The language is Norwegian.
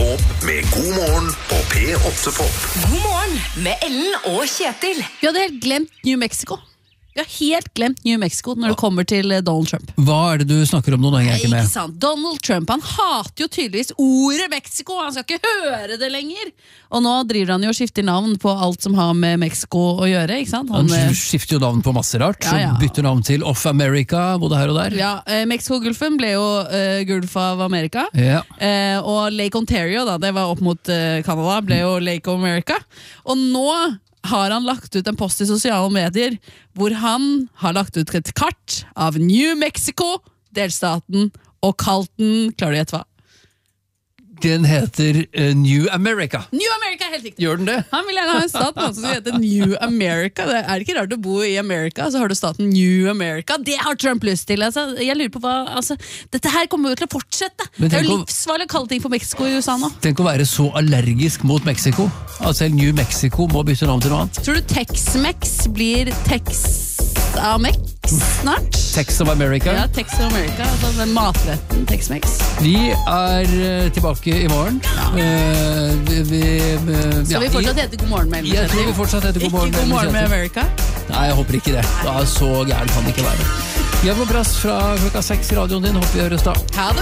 opp med God morgen på P8 Pop. God morgen med Ellen og Kjetil. Vi hadde helt glemt New Mexico. Vi har helt glemt New Mexico når det kommer til Donald Trump. Hva det du snakker om nå? Nå henger jeg ikke med. Ikke sant? Donald Trump, han hater jo tydeligvis ordet Mexico. Han skal ikke høre det lenger. Og nå driver han jo og skifter navn på alt som har med Mexico å gjøre, ikke sant? Han skifter jo navn på masse rart. Ja. Så bytter navn til Off America, både her og der. Ja, Mexico-gulfen ble jo Gulf av Amerika. Ja. Og Lake Ontario, da, det var opp mot Canada, ble jo Lake of America. Og nå har han lagt ut en post i sosiale medier hvor han har lagt ut et kart av New Mexico, delstaten, og kalt den, klarer du gjette hva? Den heter New America. New America, helt riktig. Gjør den det? Han vil gjerne ha en stat som heter New America. Det er ikke rart å bo i Amerika, så har du staten New America. Det har Trump lyst til. Altså, jeg lurer på hva, dette her kommer jo til å fortsette. Det er jo livsfarlig å kalle ting for Mexico i USA nå. Tenk å være så allergisk mot Mexico. Altså New Mexico må bytte navn til noe annet. Tror du Tex-Mex blir Tex-Amex snart? Tex of America. Ja, Tex of America, altså den matretten Tex-Mex. Vi tilbake i morgen. Skal vi fortsatt hete God morgen med Ellen? Jeg tror vi fortsatt heter God morgen ikke God morgen med America? Nei, jeg håper ikke det. Da så gæren kan det ikke være. Vi har på plass fra klokka 6 i radioen din. Håper vi høres da. Ha det.